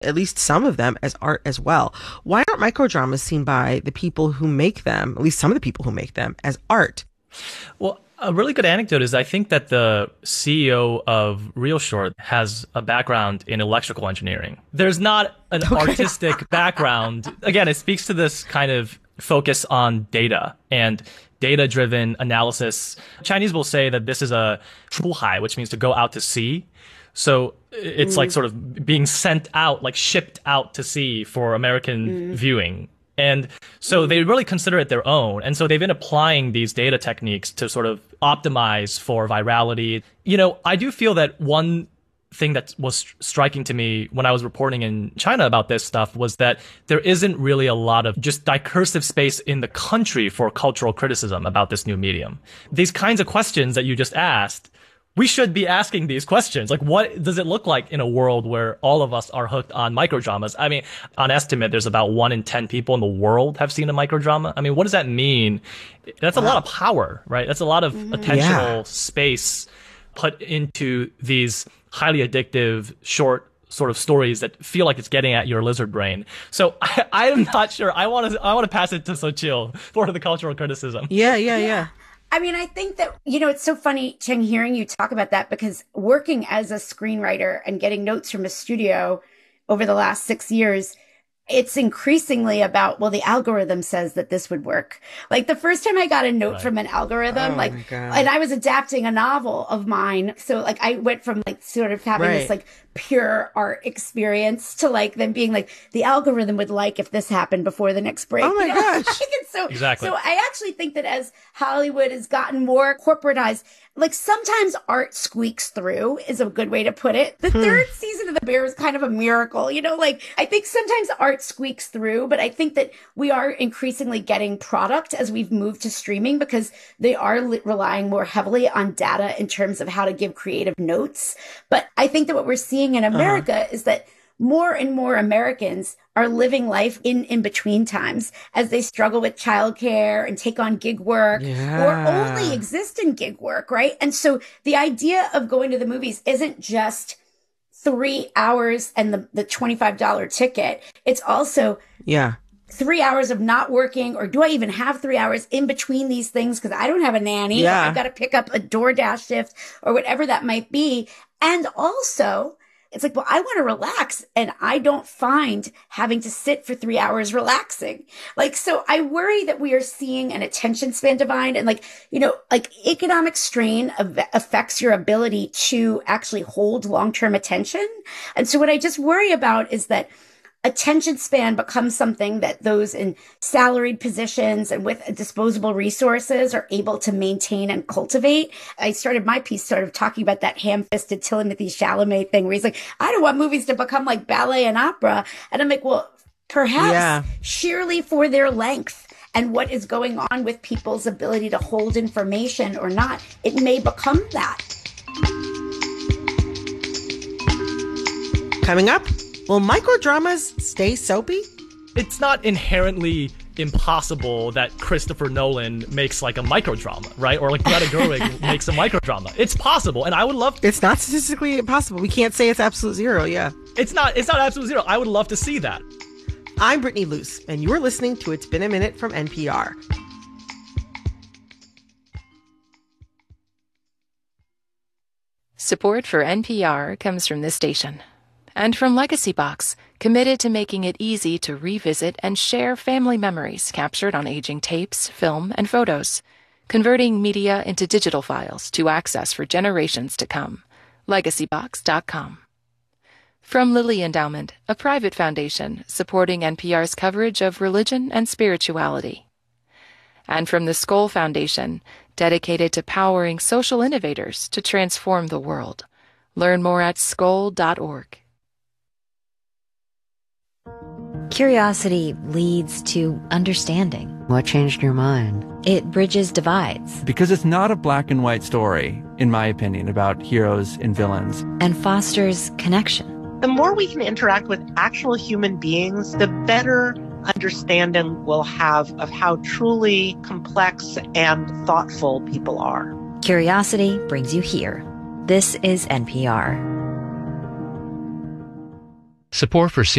at least some of them, as art as well. Why aren't microdramas seen by the people who make them, at least some of the people who make them, as art? Well, a really good anecdote is I think that the CEO of ReelShort has a background in electrical engineering. There's not an artistic background. Again, it speaks to this kind of focus on data and data-driven analysis. Chinese will say that this is a 出海, which means to go out to sea. So it's like sort of being sent out, like shipped out to sea for American viewing. And so they really consider it their own. And so they've been applying these data techniques to sort of optimize for virality. You know, I do feel that one thing that was striking to me when I was reporting in China about this stuff was that there isn't really a lot of just discursive space in the country for cultural criticism about this new medium. These kinds of questions that you just asked, we should be asking these questions. Like, what does it look like in a world where all of us are hooked on microdramas? I mean, on estimate, there's about 1 in 10 people in the world have seen a microdrama. I mean, what does that mean? That's a lot of power, right? That's a lot of attentional space put into these highly addictive, short sort of stories that feel like it's getting at your lizard brain. So I'm not sure. I want to pass it to Sochil for the cultural criticism. Yeah. I mean, I think that, you know, it's so funny, Cheng, hearing you talk about that, because working as a screenwriter and getting notes from a studio over the last 6 years, it's increasingly about, well, the algorithm says that this would work. Like the first time I got a note from an algorithm, and I was adapting a novel of mine. So like I went from like sort of having this like pure art experience to like them being like, the algorithm would like if this happened before the next break. Oh my gosh. So, exactly. So I actually think that as Hollywood has gotten more corporatized, like sometimes art squeaks through is a good way to put it. The third season of The Bear was kind of a miracle, you know, like I think sometimes art squeaks through, but I think that we are increasingly getting product as we've moved to streaming because they are relying more heavily on data in terms of how to give creative notes. But I think that what we're seeing in America is that more and more Americans are living life in between times as they struggle with childcare and take on gig work or only exist in gig work, right? And so the idea of going to the movies isn't just 3 hours and the $25 ticket. It's also 3 hours of not working, or do I even have 3 hours in between these things because I don't have a nanny, or I've got to pick up a DoorDash shift or whatever that might be. And also, it's like, well, I want to relax and I don't find having to sit for 3 hours relaxing. Like, so I worry that we are seeing an attention span divide, and like, you know, like economic strain affects your ability to actually hold long-term attention. And so what I just worry about is that attention span becomes something that those in salaried positions and with disposable resources are able to maintain and cultivate. I started my piece sort of talking about that ham-fisted Timothée Chalamet thing where he's like, I don't want movies to become like ballet and opera. And I'm like, well, perhaps sheerly for their length and what is going on with people's ability to hold information or not, it may become that. Coming up, will microdramas stay soapy? It's not inherently impossible that Christopher Nolan makes like a microdrama, right? Or like Greta Gerwig makes a microdrama. It's possible, and I would love to. It's not statistically impossible. We can't say it's absolute zero, It's not absolute zero. I would love to see that. I'm Brittany Luce, and you're listening to It's Been a Minute from NPR. Support for NPR comes from this station. And from Legacy Box, committed to making it easy to revisit and share family memories captured on aging tapes, film, and photos, converting media into digital files to access for generations to come. LegacyBox.com. From Lilly Endowment, a private foundation supporting NPR's coverage of religion and spirituality. And from the Skoll Foundation, dedicated to powering social innovators to transform the world. Learn more at skoll.org. Curiosity leads to understanding. What changed your mind? It bridges divides. Because it's not a black and white story, in my opinion, about heroes and villains. And fosters connection. The more we can interact with actual human beings, the better understanding we'll have of how truly complex and thoughtful people are. Curiosity brings you here. This is NPR. Support for